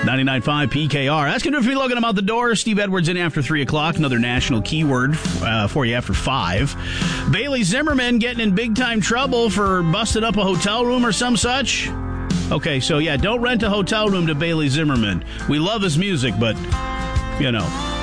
99.5 PKR. Asking if you're looking out the door. Steve Edwards in after 3 o'clock. Another national keyword for you after 5. Bailey Zimmerman getting in big-time trouble for busting up a hotel room or some such. Okay, so yeah, don't rent a hotel room to Bailey Zimmerman. We love his music, but, you know,